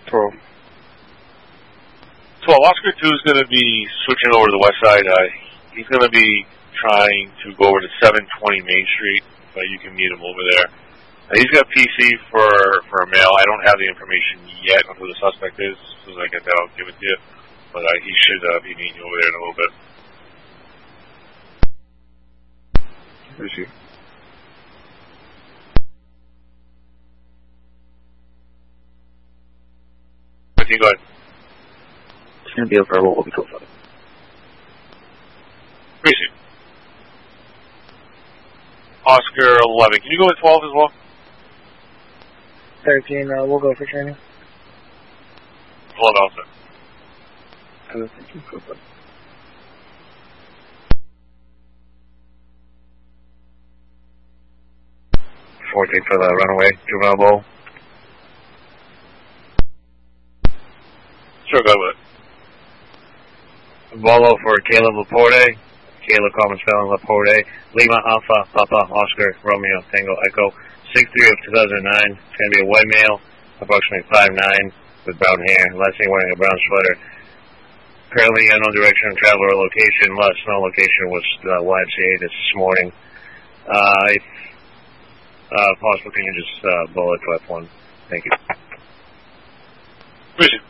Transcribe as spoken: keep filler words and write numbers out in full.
Pro. twelve, Oscar two is going to be switching over to the west side. Uh, he's going to be trying to go over to seven twenty Main Street, but you can meet him over there. Uh, he's got P C for, for a mail. I don't have the information yet on who the suspect is. As soon as I get that, I'll give it to you. But uh, he should uh, be meeting you over there in a little bit. Where's he? Go ahead. It's going to be a verbal. We'll be cool for it. Appreciate it. Oscar eleven. Can you go with twelve as well? thirteen, uh, we'll go for training. Hold on, sir. I don't think you could, but... fourteen for the runaway, juvenile bowl. Sure, go with it. Volo for Caleb Laporte. Caleb Common spelling Laporte. Lima Alpha Papa Oscar Romeo Tango Echo. six three of two thousand nine. It's going to be a white male, approximately five nine, with brown hair. Last name wearing a brown sweater. Currently unknown direction of travel or location. Last known location was uh, Y M C A this morning. Uh, if uh, possible, can you just uh, bullet to F one? Thank you. Appreciate it.